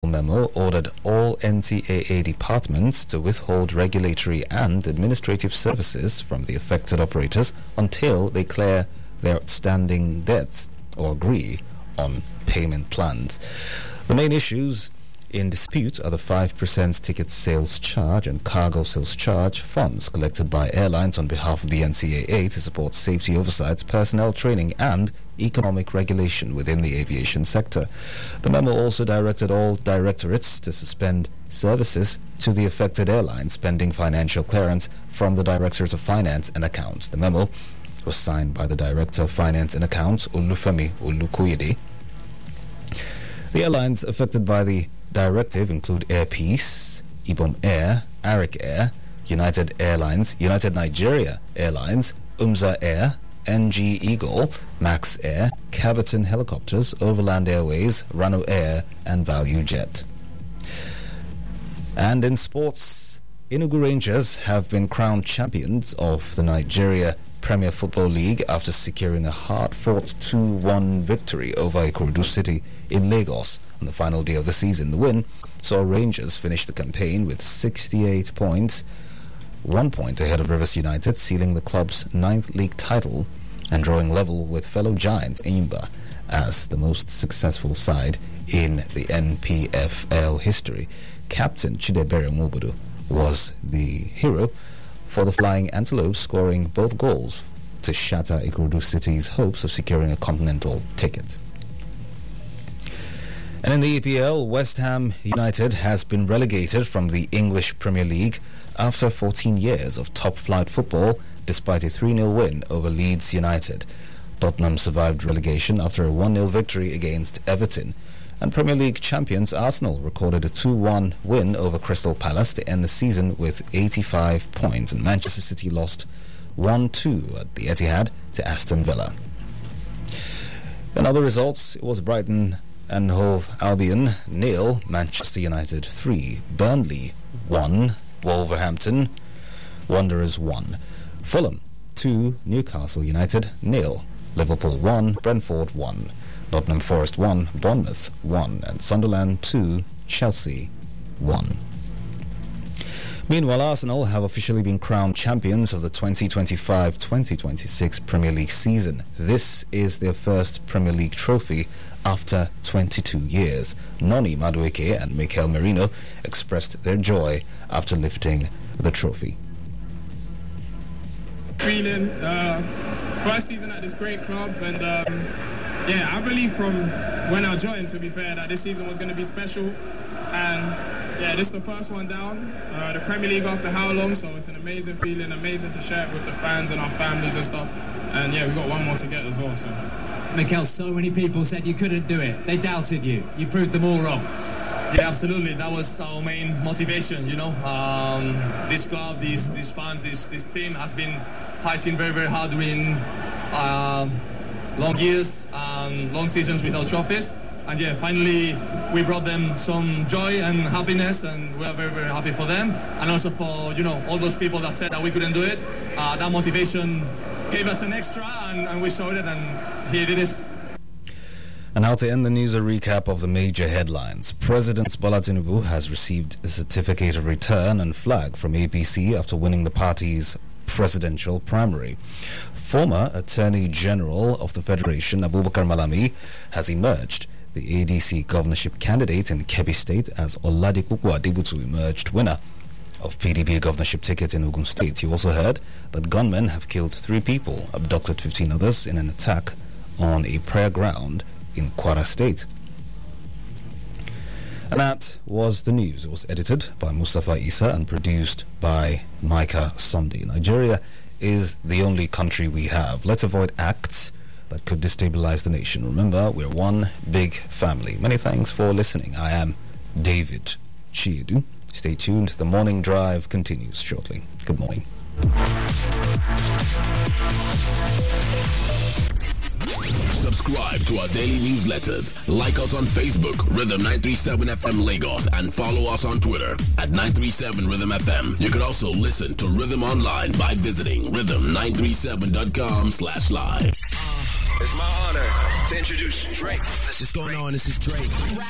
memo ordered all NCAA departments to withhold regulatory and administrative services from the affected operators until they clear their outstanding debts or agree on payment plans. The main issues in dispute are the 5% ticket sales charge and cargo sales charge, funds collected by airlines on behalf of the NCAA to support safety oversight, personnel training and economic regulation within the aviation sector. The memo also directed all directorates to suspend services to the affected airlines pending financial clearance from the Directorate of Finance and Accounts. The memo was signed by the Director of Finance and Accounts, Olufemi Olukoyede. The airlines affected by the directive include Air Peace, Ibom Air, Arik Air, United Airlines, United Nigeria Airlines, UMSA Air, NG Eagle, Max Air, Caboton Helicopters, Overland Airways, Rano Air and Value Jet. And in sports, Enugu Rangers have been crowned champions of the Nigeria Premier Football League after securing a hard-fought 2-1 victory over Ikorodu City in Lagos on the final day of the season. The win saw Rangers finish the campaign with 68 points, 1 point ahead of Rivers United, sealing the club's 9th league title and drawing level with fellow giant Enyimba as the most successful side in the NPFL history. Captain Chidebere Mobudu was the hero for the Flying Antelopes, scoring both goals to shatter Ikorodu City's hopes of securing a continental ticket. And in the EPL, West Ham United has been relegated from the English Premier League after 14 years of top-flight football, despite a 3-0 win over Leeds United. Tottenham survived relegation after a 1-0 victory against Everton. And Premier League champions Arsenal recorded a 2-1 win over Crystal Palace to end the season with 85 points. And Manchester City lost 1-2 at the Etihad to Aston Villa. In other results, it was Brighton and Hove Albion 0, Manchester United 3, Burnley 1, Wolverhampton Wanderers 1, Fulham 2, Newcastle United 0, Liverpool 1, Brentford 1, Nottingham Forest 1, Bournemouth 1, and Sunderland 2, Chelsea 1. Meanwhile, Arsenal have officially been crowned champions of the 2025-2026 Premier League season. This is their first Premier League trophy after 22 years. Noni Madueke and Mikel Merino expressed their joy after lifting the trophy. Feeling first season at this great club, and I believe from when I joined, to be fair, that this season was going to be special. And this is the first one down, the Premier League after how long, so it's an amazing feeling, amazing to share it with the fans and our families and stuff. And we've got one more to get as well. So, Mikel, so many people said you couldn't do it. They doubted you. You proved them all wrong. Yeah, absolutely. That was our main motivation, This club, these fans, this team has been fighting very, very hard during long years and long seasons without trophies. And finally we brought them some joy and happiness, and we are very, very happy for them. And also for, all those people that said that we couldn't do it. That motivation gave us an extra, and we showed it, and here it is. And now to end the news, a recap of the major headlines. President Bola Tinubu has received a certificate of return and flag from APC after winning the party's presidential primary. Former Attorney General of the Federation, Abubakar Malami, has emerged. The ADC governorship candidate in Kebbi State as Oladipupo Adebutu emerged winner of PDP governorship ticket in Ogun State. You also heard that gunmen have killed 3 people, abducted 15 others in an attack on a prayer ground in Kwara State. And that was the news. It was edited by Mustafa Isa and produced by Micah Sunday. Nigeria is the only country we have. Let's avoid acts that could destabilize the nation. Remember, we're one big family. Many thanks for listening. I am David Chiedu. Stay tuned. The morning drive continues shortly. Good morning. Subscribe to our daily newsletters. Like us on Facebook, Rhythm 937 FM Lagos, and follow us on Twitter at 937 Rhythm FM. You can also listen to Rhythm online by visiting rhythm937.com/live. It's my honor to introduce Drake. What's going on? This is Drake.